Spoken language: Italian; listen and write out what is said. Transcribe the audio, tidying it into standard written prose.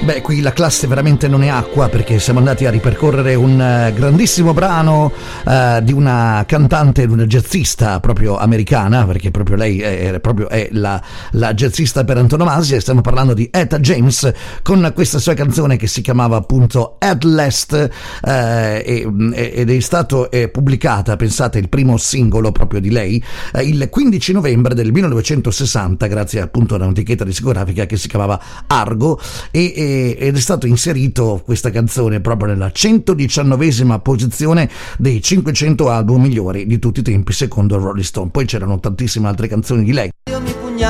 Beh, qui la classe veramente non è acqua, perché siamo andati a ripercorrere un grandissimo brano di una cantante, di una jazzista proprio americana, perché proprio lei è la jazzista per antonomasia, e stiamo parlando di Etta James con questa sua canzone che si chiamava appunto At Last, ed è stato pubblicata, pensate, il primo singolo proprio di lei il 15 novembre del 1960 grazie appunto a un'etichetta discografica che si chiamava Argo, ed è stato inserito questa canzone proprio nella 119esima posizione dei 500 album migliori di tutti i tempi secondo Rolling Stone. Poi c'erano tantissime altre canzoni di lei.